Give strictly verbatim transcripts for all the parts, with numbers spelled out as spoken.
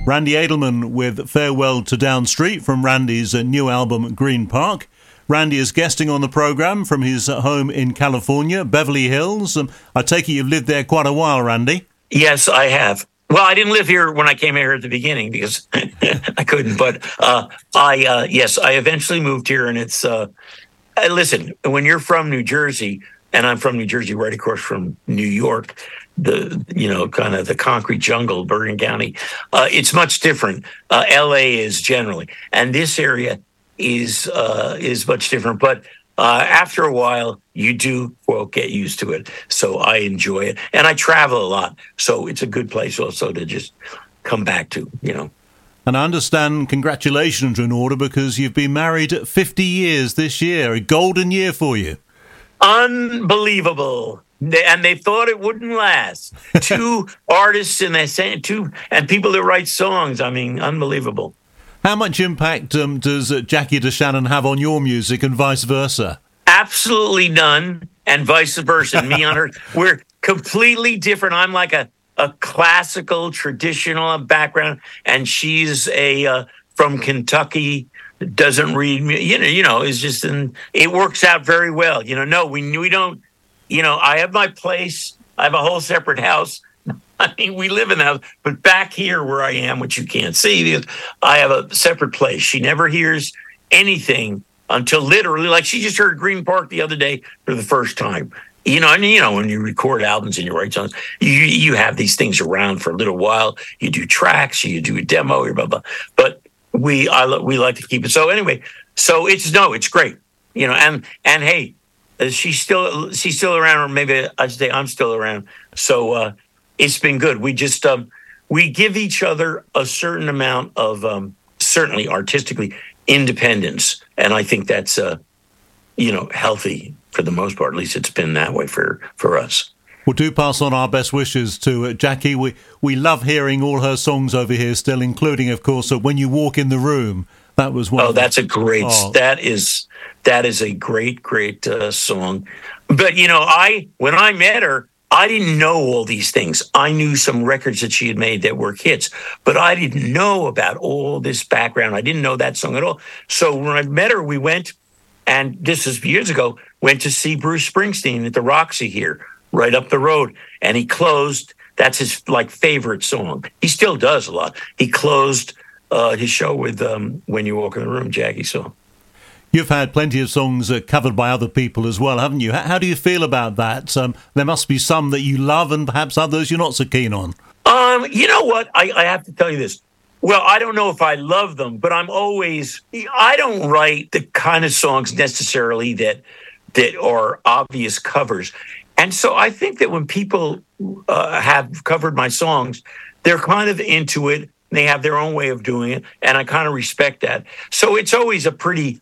Randy Edelman with Farewell to Down Street from Randy's new album Green Park. Randy is guesting on the programme from his home in California, Beverly Hills. Um, I take it you've lived there quite a while, Randy. Yes, I have. Well, I didn't live here when I came here at the beginning because I couldn't. But uh, I, uh, yes, I eventually moved here, and it's. Uh, listen, when you're from New Jersey, and I'm from New Jersey, right across from New York, the you know kind of the concrete jungle, Bergen County, uh, it's much different. Uh, L A is generally, and this area is uh, is much different. But uh, after a while, you do quote get used to it. So I enjoy it, and I travel a lot, so it's a good place also to just come back to. You know. And I understand congratulations in order because you've been married fifty years this year, a golden year for you. Unbelievable. They, and they thought it wouldn't last. Two artists and they say two and people that write songs. I mean, unbelievable. How much impact um, does uh, Jackie DeShannon have on your music and vice versa? Absolutely none, and vice versa. Me on her, we're completely different. I'm like a, a classical, traditional background, and she's a uh, from Kentucky. Doesn't read, you know, you know, is just, in, it works out very well. You know, no, we we don't, you know, I have my place. I have a whole separate house. I mean, we live in the house, but back here where I am, which you can't see, I have a separate place. She never hears anything until literally, like she just heard Green Park the other day for the first time. You know, and you know, when you record albums and you write songs, you you have these things around for a little while. You do tracks, you do a demo, or blah blah. But we I we like to keep it. So anyway, so it's no, it's great. You know, and and hey, she's still she's still around, or maybe I should say I'm still around. So uh, it's been good. We just um, we give each other a certain amount of um, certainly artistically independence, and I think that's uh, you know healthy for the most part. At least it's been that way for for us. Well, do pass on our best wishes to uh, Jackie. We we love hearing all her songs over here still, including, of course, uh, When You Walk in the Room. That was one. Oh, that's a great. Oh. That is that is a great, great uh, song. But you know, I when I met her, I didn't know all these things. I knew some records that she had made that were hits, but I didn't know about all this background. I didn't know that song at all. So when I met her, we went, and this is years ago, went to see Bruce Springsteen at the Roxy here, right up the road. And he closed, that's his like favorite song. He still does a lot. He closed uh, his show with um, When You Walk in the Room, Jackie song. You've had plenty of songs uh, covered by other people as well, haven't you? How, how do you feel about that? Um, there must be some that you love and perhaps others you're not so keen on. Um, you know what? I, I have to tell you this. Well, I don't know if I love them, but I'm always, I don't write the kind of songs necessarily that that are obvious covers. And so I think that when people uh, have covered my songs, they're kind of into it. They have their own way of doing it, and I kind of respect that. So it's always a pretty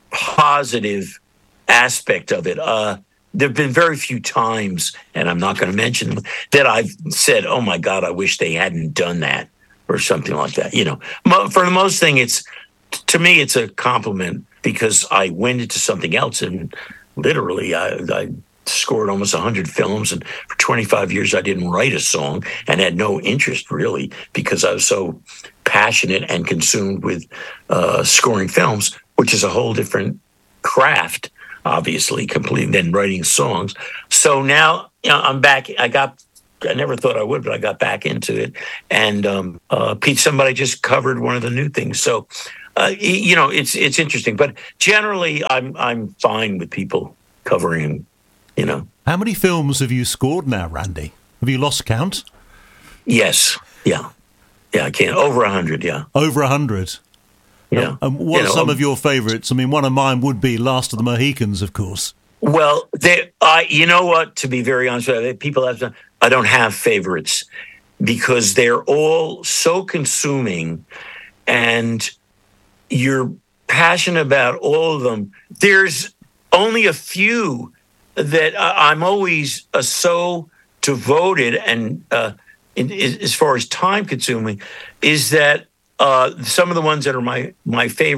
positive aspect of it. Uh, there have been very few times, and I'm not going to mention them, that I've said, oh, my God, I wish they hadn't done that or something like that. You know, for the most thing, it's to me, it's a compliment because I went into something else, and literally I, I scored almost one hundred films, and for twenty-five years I didn't write a song and had no interest really because I was so passionate and consumed with uh, scoring films, which is a whole different craft, obviously, completely than writing songs. So now you know, I'm back. I got. I never thought I would, but I got back into it. And um, uh, Pete, somebody just covered one of the new things. So, uh, you know, it's it's interesting. But generally, I'm I'm fine with people covering. You know. How many films have you scored now, Randy? Have you lost count? Yes. Yeah. Yeah, I can't. Over a hundred, yeah. Over a hundred? Yeah. And what you are know, some of your favourites? I mean, one of mine would be Last of the Mohicans, of course. Well, they, I, you know what, to be very honest with you, people have to, I don't have favorites because they're all so consuming and you're passionate about all of them. There's only a few that I'm always uh, so devoted and uh, in, in, as far as time consuming is that uh, some of the ones that are my, my favorite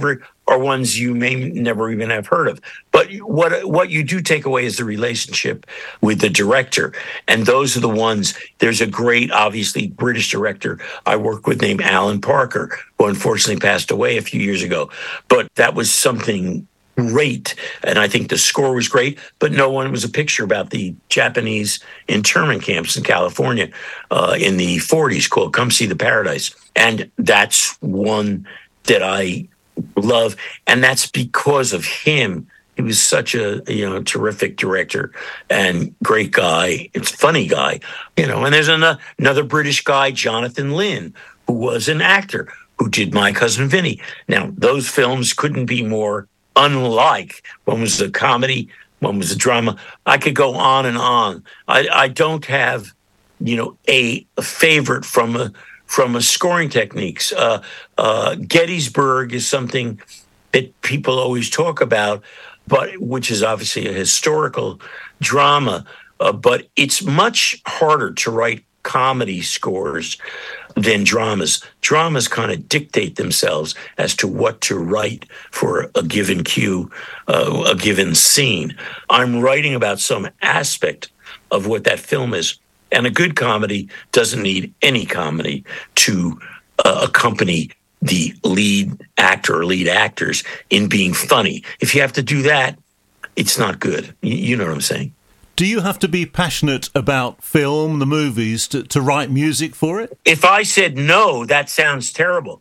are ones you may never even have heard of. But what what you do take away is the relationship with the director. And those are the ones, there's a great, obviously, British director I work with named Alan Parker, who unfortunately passed away a few years ago. But that was something great. And I think the score was great, but no one, it was a picture about the Japanese internment camps in California uh, in the forties called Come See the Paradise. And that's one that I love, and that's because of him. He was such a you know terrific director and great guy. It's a funny guy, you know. And there's another, another British guy, Jonathan Lynn, who was an actor who did My Cousin Vinny. Now, those films couldn't be more unlike. One was a comedy, one was a drama. I could go on and on. I, I don't have, you know, a, a favorite from a from a scoring techniques. Uh, uh, Gettysburg is something that people always talk about, but which is obviously a historical drama. Uh, but it's much harder to write comedy scores than dramas. Dramas kind of dictate themselves as to what to write for a given cue, uh, a given scene. I'm writing about some aspect of what that film is. And a good comedy doesn't need any comedy to uh, accompany the lead actor or lead actors in being funny. If you have to do that, it's not good. You, you know what I'm saying? Do you have to be passionate about film, the movies, to, to write music for it? If I said no, that sounds terrible.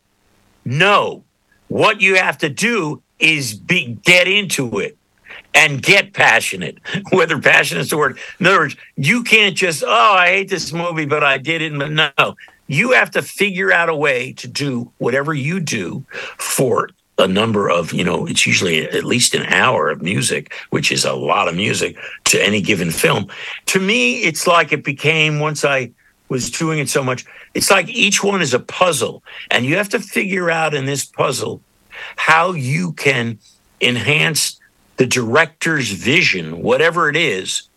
No. What you have to do is be, get into it. And get passionate, whether passionate is the word. In other words, you can't just, oh, I hate this movie, but I did it. No, you have to figure out a way to do whatever you do for a number of, you know, it's usually at least an hour of music, which is a lot of music to any given film. To me, it's like it became, once I was doing it so much, it's like each one is a puzzle. And you have to figure out in this puzzle how you can enhance the director's vision, whatever it is,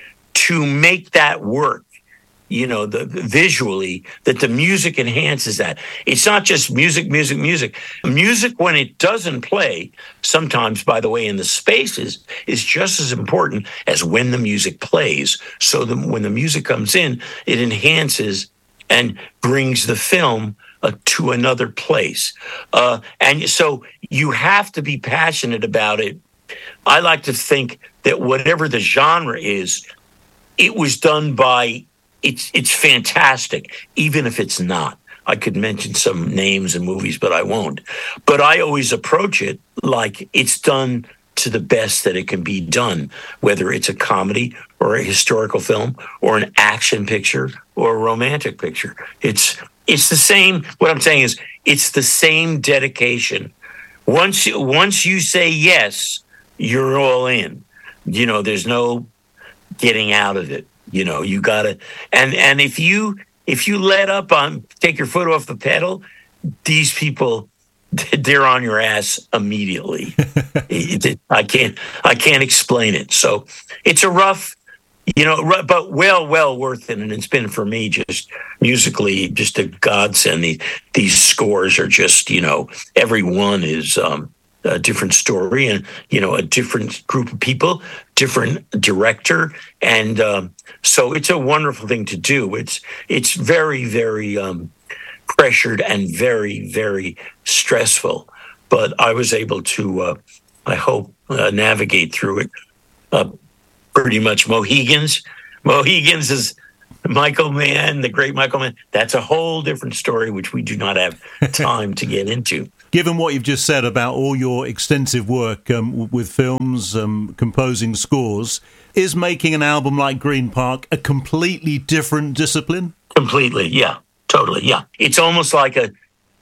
to make that work, you know, the visually, that the music enhances that. It's not just music, music, music. Music, when it doesn't play, sometimes, by the way, in the spaces, is just as important as when the music plays. So the, when the music comes in, it enhances and brings the film uh, to another place. Uh, and so you have to be passionate about it. I like to think that whatever the genre is, it was done by, it's it's fantastic, even if it's not. I could mention some names and movies, but I won't. But I always approach it like it's done to the best that it can be done, whether it's a comedy or a historical film or an action picture or a romantic picture. It's it's the same. What I'm saying is it's the same dedication. Once once you say yes, you're all in. You know, there's no getting out of it. You know, you gotta, and and if you if you let up on, take your foot off the pedal, these people, they're on your ass immediately. it, it, I can't I can't explain it. So it's a rough, you know, but well well worth it. And it's been for me just musically just a godsend. The, these scores are just, you know, every one is um, a different story and, you know, a different group of people, different director. And um, so it's a wonderful thing to do. It's it's very, very um, pressured and very, very stressful. But I was able to, uh, I hope, uh, navigate through it uh, pretty much. Mohegans. Mohegans is Michael Mann, the great Michael Mann. That's a whole different story, which we do not have time to get into. Given what you've just said about all your extensive work um, with films, um, composing scores, is making an album like Green Park a completely different discipline? Completely, yeah, totally, yeah. It's almost like a,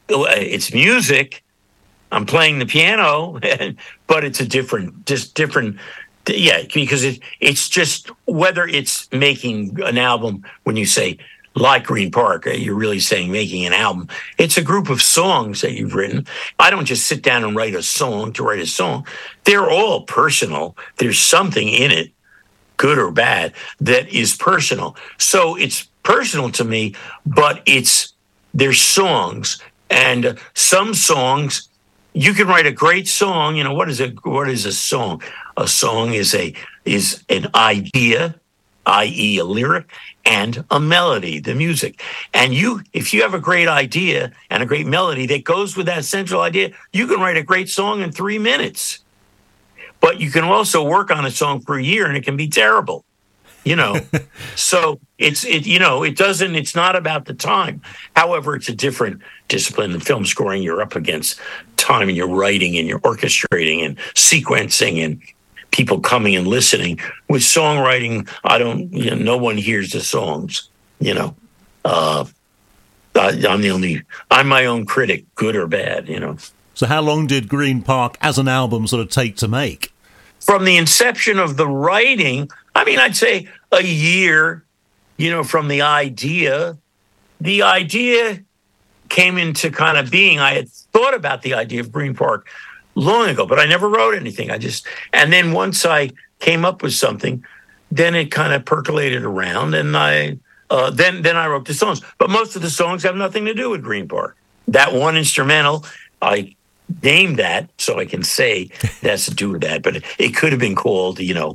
it's music. I'm playing the piano, but it's a different, just different, yeah, because it, it's just, whether it's making an album, when you say, like Green Park, you're really saying making an album. It's a group of songs that you've written. I don't just sit down and write a song to write a song. They're all personal. There's something in it, good or bad, that is personal. So it's personal to me, but it's, they're songs. And some songs you can write a great song. You know, what is a what is a song? A song is a is an idea, that is a lyric, and a melody, the music. And you, if you have a great idea and a great melody that goes with that central idea, you can write a great song in three minutes. But you can also work on a song for a year and it can be terrible, you know. So it's, it, you know, it doesn't, it's not about the time. However, it's a different discipline. In film scoring, you're up against time, and you're writing and you're orchestrating and sequencing and people coming and listening. With songwriting, I don't, you know, no one hears the songs, you know. Uh, I, I'm the only, I'm my own critic, good or bad, you know. So how long did Green Park as an album sort of take to make? From the inception of the writing, I mean, I'd say a year, you know, from the idea. The idea came into kind of being. I had thought about the idea of Green Park long ago, but I never wrote anything. I just, and then once I came up with something, then it kind of percolated around, and I, uh, then then I wrote the songs. But most of the songs have nothing to do with Green Park. That one instrumental, I named that so I can say it has to do with that, but it, it could have been called, you know,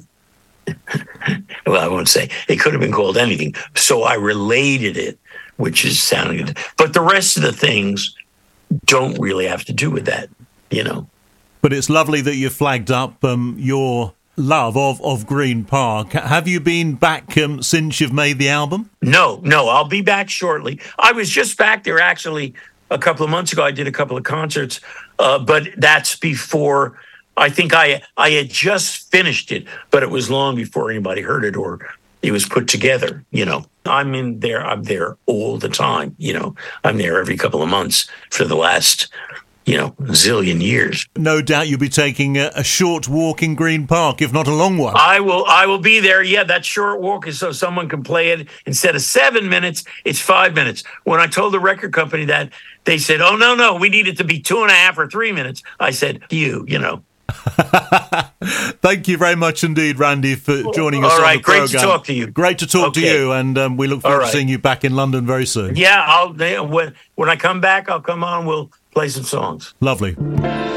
well, I won't say, it could have been called anything. So I related it, which is sounding good. But the rest of the things don't really have to do with that, you know. But it's lovely that you flagged up um, your love of, of Green Park. Have you been back um, since you've made the album? No, no, I'll be back shortly. I was just back there actually a couple of months ago. I did a couple of concerts, uh, but that's before, I think I I had just finished it, but it was long before anybody heard it or it was put together, you know. I'm in there, I'm there all the time, you know. I'm there every couple of months for the last, you know, zillion years. No doubt you'll be taking a, a short walk in Green Park, if not a long one. I will I will be there. Yeah, that short walk is so someone can play it. Instead of seven minutes, it's five minutes. When I told the record company that, they said, oh, no, no, we need it to be two and a half or three minutes. I said, you, you know. Thank you very much indeed, Randy, for joining us All on right, the program. great to talk to you. Great to talk Okay. to you, and um, we look forward right. to seeing you back in London very soon. Yeah, I'll when when I come back, I'll come on. We'll play some songs. Lovely.